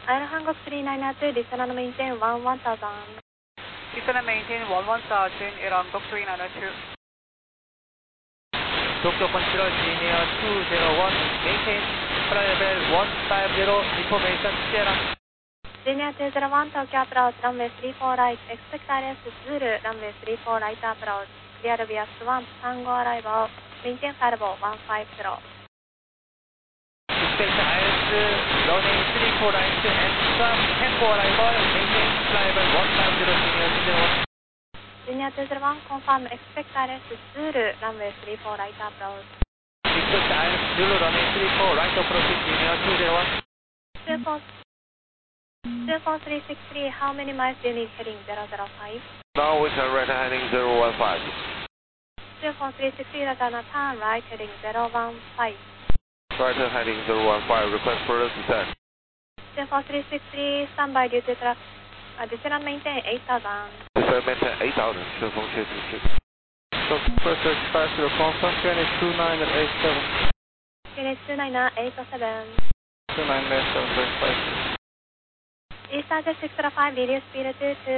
Air Hanguk 392, descend and maintain 1000. Descend and maintain 1000, Air Hanguk 392. Tokyo Control Senior 201, maintain flight level 150, information Sierra. Senior 201, Tokyo approach, runway 34 right, expect ILS Zulu, runway 34 right approach, clear via Swan, Tango arrival, maintain flight level 150. Expect ILS runway 34 right and Swan, Tango arrival, maintain flight level 150, Senior 201. Senior 201, confirm expect ILS Zulu, runway 34 right approach. Expect ILS Zulu, runway 34 right approach, Senior 201. 24363, how many miles do you need heading 005? Now we can right heading 015. 24363, return a turn right heading 015. Right heading 015, request for descent. 24363, standby due to track, descend and maintain 8000. Descend maintain 8000, 顺风切进去。 Pressure start to confirm, unit 2987. Unit 29887. 2987, 5. East Target 605, video speed to